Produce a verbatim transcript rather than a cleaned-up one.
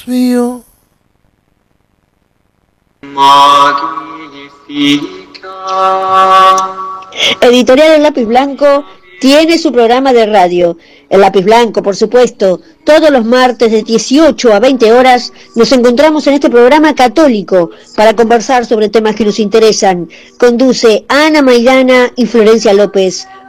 mío. Editorial El Lápiz Blanco tiene su programa de radio. El Lápiz Blanco, por supuesto, todos los martes de dieciocho a veinte horas nos encontramos en este programa católico para conversar sobre temas que nos interesan. Conduce Ana Maidana y Florencia López.